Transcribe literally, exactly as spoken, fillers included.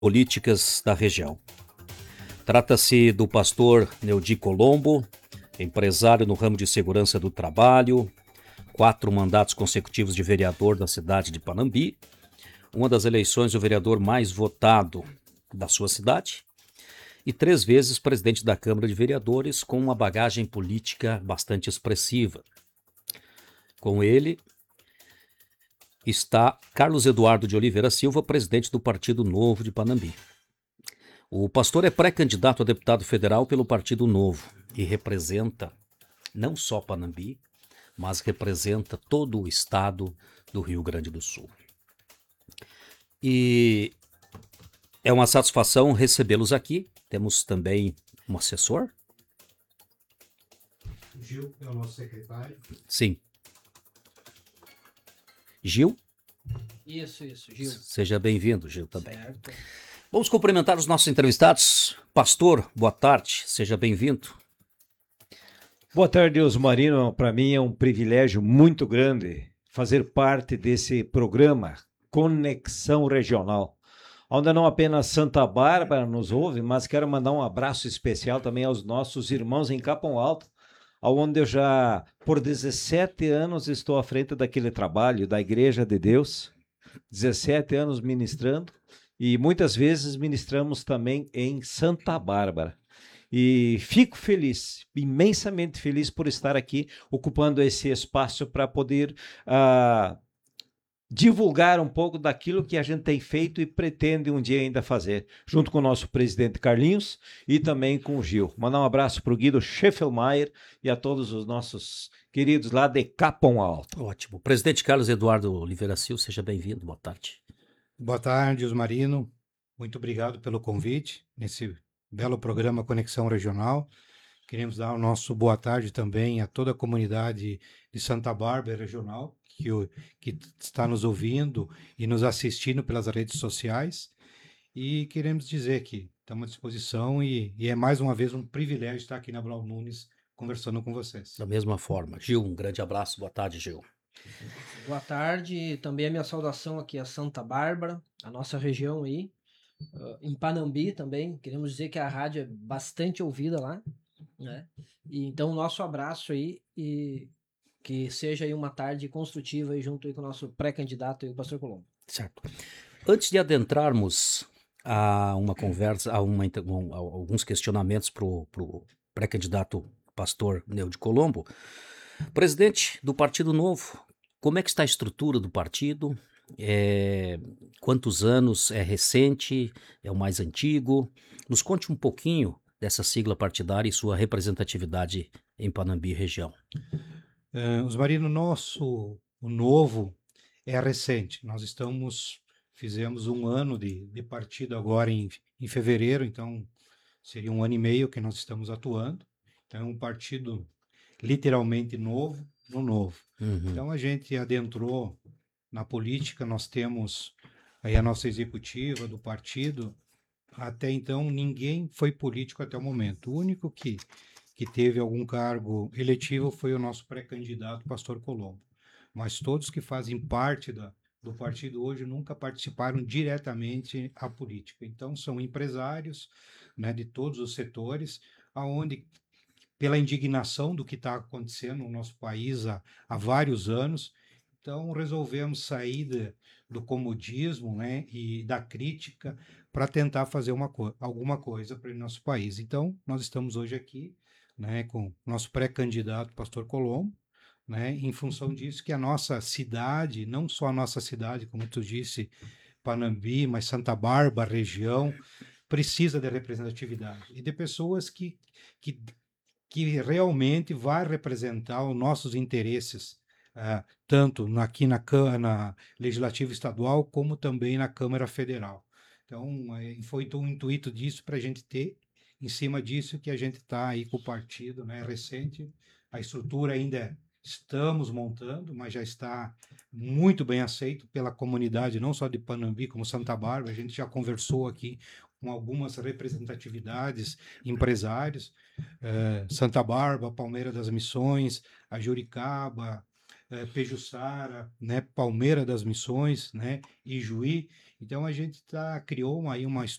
Políticas da região. Trata-se do pastor Neudi Colombo, empresário no ramo de segurança do trabalho, quatro mandatos consecutivos de vereador da cidade de Panambi, uma das eleições do vereador mais votado da sua cidade e três vezes presidente da Câmara de Vereadores com uma bagagem política bastante expressiva. Com ele está Carlos Eduardo de Oliveira Silva, presidente do Partido Novo de Panambi. O pastor é pré-candidato a deputado federal pelo Partido Novo e representa não só Panambi, mas representa todo o estado do Rio Grande do Sul. E é uma satisfação recebê-los aqui. Temos também um assessor. Gil é o nosso secretário. Sim. Gil? Isso, isso, Gil. Seja bem-vindo, Gil, também. Certo. Vamos cumprimentar os nossos entrevistados. Pastor, boa tarde, seja bem-vindo. Boa tarde, Osmarino. Para mim é um privilégio muito grande fazer parte desse programa Conexão Regional, onde não apenas Santa Bárbara nos ouve, mas quero mandar um abraço especial também aos nossos irmãos em Capão Alto, onde eu já, por dezessete anos, estou à frente daquele trabalho da Igreja de Deus, dezessete anos ministrando, e muitas vezes ministramos também em Santa Bárbara. E fico feliz, imensamente feliz por estar aqui, ocupando esse espaço para poder uh, divulgar um pouco daquilo que a gente tem feito e pretende um dia ainda fazer, junto com o nosso presidente Carlinhos e também com o Gil. Mandar um abraço para o Guido Scheffelmeier e a todos os nossos queridos lá de Capão Alto. Ótimo. Presidente Carlos Eduardo Oliveira Silva, seja bem-vindo, boa tarde. Boa tarde, Osmarino. Muito obrigado pelo convite nesse belo programa Conexão Regional. Queremos dar o nosso boa tarde também a toda a comunidade de Santa Bárbara Regional, que, que está nos ouvindo e nos assistindo pelas redes sociais. E queremos dizer que estamos à disposição e, e é mais uma vez um privilégio estar aqui na Blau Nunes conversando com vocês. Da mesma forma. Gil, um grande abraço. Boa tarde, Gil. Boa tarde. Também a minha saudação aqui a Santa Bárbara, a nossa região aí. Uh, em Panambi também. Queremos dizer que a rádio é bastante ouvida lá, né? E então, nosso abraço aí e que seja aí uma tarde construtiva aí junto aí com o nosso pré-candidato aí, o pastor Colombo. Certo. Antes de adentrarmos a uma conversa, a, uma, a alguns questionamentos para o pré-candidato pastor Neudi Colombo, presidente do Partido Novo, como é que está a estrutura do partido? É, quantos anos? É recente? É o mais antigo? Nos conte um pouquinho dessa sigla partidária e sua representatividade em Panambi região. Uh, Osmarino, nosso o novo é recente. Nós estamos, fizemos um ano de, de partido agora em, em fevereiro, então seria um ano e meio que nós estamos atuando. Então é um partido literalmente novo, no novo. Uhum. Então a gente adentrou na política, nós temos aí a nossa executiva do partido. Até então ninguém foi político até o momento. O único que que teve algum cargo eletivo foi o nosso pré-candidato, pastor Colombo. Mas todos que fazem parte da, do partido hoje nunca participaram diretamente à política. Então, são empresários, né, de todos os setores, aonde, pela indignação do que está acontecendo no nosso país há, há vários anos, então resolvemos sair de, do comodismo, né, e da crítica para tentar fazer uma co- alguma coisa para o nosso país. Então, nós estamos hoje aqui, né, com o nosso pré-candidato, pastor Colombo, né, em função disso que a nossa cidade, não só a nossa cidade, como tu disse, Panambi, mas Santa Bárbara, região, precisa de representatividade e de pessoas que, que, que realmente vai representar os nossos interesses, uh, tanto na, aqui na, na Legislativa Estadual, como também na Câmara Federal. Então, é, foi o intuito disso para a gente ter, em cima disso que a gente está aí com o partido, né, recente, a estrutura ainda estamos montando, mas já está muito bem aceito pela comunidade, não só de Panambi, como Santa Bárbara. A gente já conversou aqui com algumas representatividades, empresários, eh, Santa Bárbara, Palmeira das Missões, a Juricaba, eh, Pejuçara, né, Palmeira das Missões, né, Ijuí. Então a gente tá, criou uma, aí uma